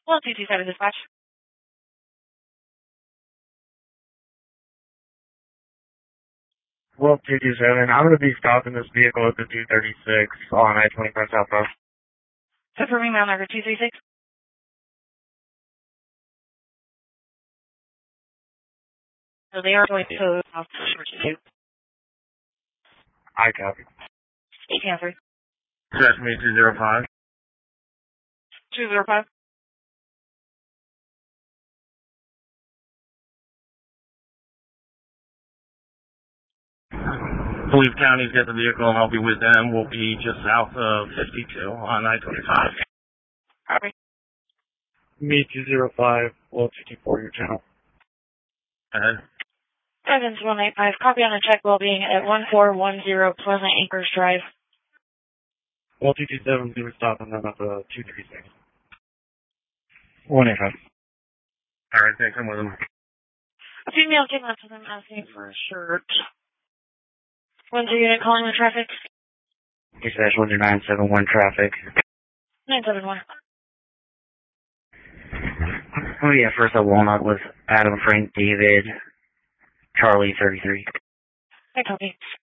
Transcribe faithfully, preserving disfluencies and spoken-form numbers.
Well, two two seven dispatch. Well, two two seven, I'm going to be stopping this vehicle at the two thirty-six on I twenty-five southbound. Confirming mail number two three six. So they are going to code off two. I copy. eighteen oh three. Sesame two zero five. two zero five. Believe County's got the vehicle and I'll be with them. We'll be just south of fifty-two on I twenty-five. Copy. Me two zero five, well fifty-four your channel. Ahead. Evans one eight five. Copy on the check well-being at one four one zero Pleasant Acres Drive. Well two two seven, we were stopping them at the two three six. one eight five. Alright, thanks, I'm with them. A female came up to them asking for a shirt. When's your unit calling the traffic? Dispatch one zero nine seven one traffic. nine seven one. Oh yeah, first up Walnut was Adam Frank David Charlie thirty-three. I copy.